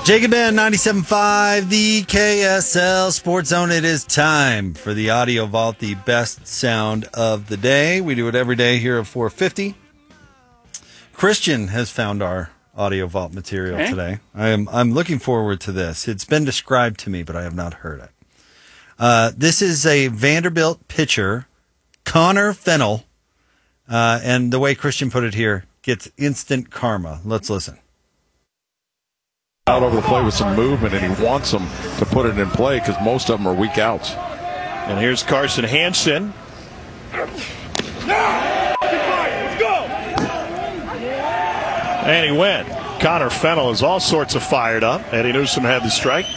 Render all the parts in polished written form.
Jacob Band 97.5, the KSL Sports Zone. It is time for the Audio Vault, the best sound of the day. We do it every day here at 4:50. Christian has found our Audio Vault material today. I'm looking forward to this. It's been described to me, but I have not heard it. This is a Vanderbilt pitcher, Connor Fennell, and the way Christian put it here, gets instant karma. Let's listen. Out over the plate with some movement, and he wants them to put it in play because most of them are weak outs. And here's Carson Hansen. And he went. Connor Fennell is all sorts of fired up. Eddie Newsom had the strike.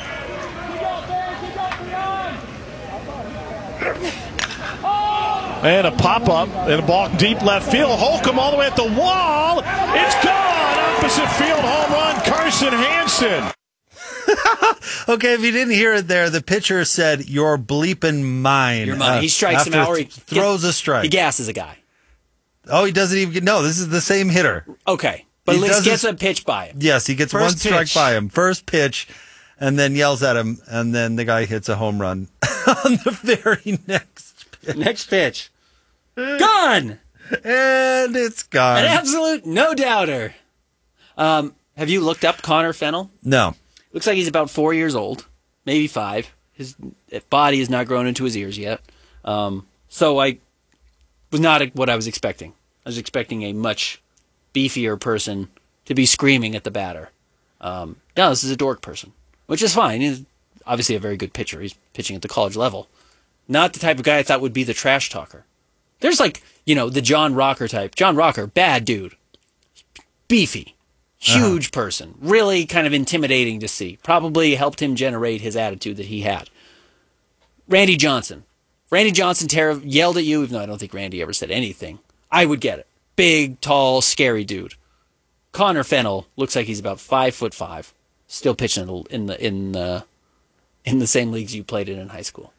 And a pop-up and a ball deep left field. Holcomb all the way at the wall. It's gone. Opposite field home run, Carson Hansen. Okay, if you didn't hear it there, the pitcher said, "You're bleeping mine." Your money. He strikes him out, or he throws a strike. He gasses a guy. Oh, he doesn't even get. No, this is the same hitter. Okay, but at least gets a pitch by him. Yes, he gets one strike by him. First pitch, and then yells at him, and then the guy hits a home run on the very next pitch. Next pitch. Gone! And it's gone. An absolute no-doubter. Have you looked up Connor Fennell? No. Looks like he's about 4 years old, maybe 5. His body is not grown into his ears yet. So I was not what I was expecting. I was expecting a much beefier person to be screaming at the batter. No, this is a dork person, which is fine. He's obviously a very good pitcher. He's pitching at the college level. Not the type of guy I thought would be the trash talker. There's the John Rocker type. John Rocker, bad dude. Beefy. Huge person. Really kind of intimidating to see. Probably helped him generate his attitude that he had. Randy Johnson. Randy Johnson yelled at you, even though I don't think Randy ever said anything. I would get it. Big, tall, scary dude. Connor Fennell looks like he's about 5'5", still pitching in the same leagues you played in high school.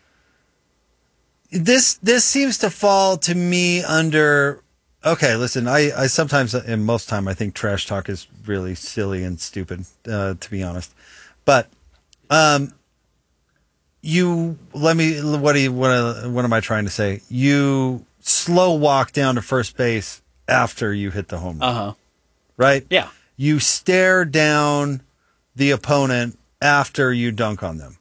This seems to fall to me under. Okay, listen. I sometimes, and most time, I think trash talk is really silly and stupid. To be honest, but what am I trying to say? You slow walk down to first base after you hit the home run. Right? Yeah. You stare down the opponent after you dunk on them.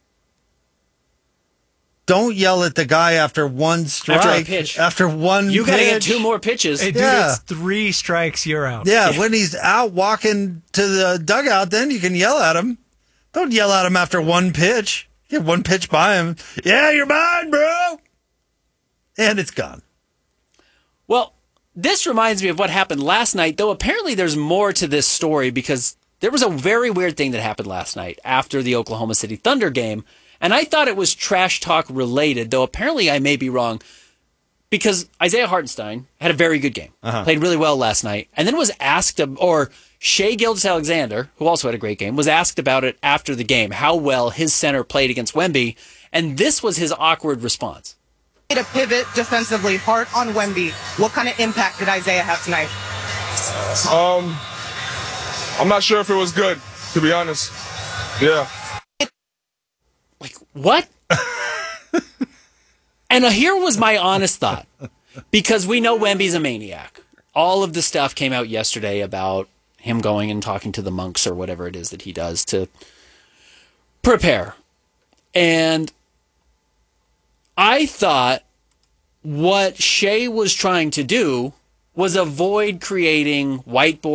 Don't yell at the guy after one strike. After a pitch. After one You got to get pitch. 2 more pitches. Hey, dude, it's 3 strikes, you're out. Yeah, when he's out walking to the dugout, then you can yell at him. Don't yell at him after one pitch. Get one pitch by him. Yeah, you're mine, bro. And it's gone. Well, this reminds me of what happened last night, though apparently there's more to this story because there was a very weird thing that happened last night after the Oklahoma City Thunder game. And I thought it was trash talk related, though apparently I may be wrong, because Isaiah Hartenstein had a very good game, played really well last night, and then was asked, or Shai Gilgeous-Alexander, who also had a great game, was asked about it after the game, how well his center played against Wemby, and this was his awkward response. To pivot defensively hard on Wemby, what kind of impact did Isaiah have tonight? I'm not sure if it was good, to be honest. Yeah. Like, what? And here was my honest thought. Because we know Wemby's a maniac. All of the stuff came out yesterday about him going and talking to the monks or whatever it is that he does to prepare. And I thought what Shai was trying to do was avoid creating whiteboard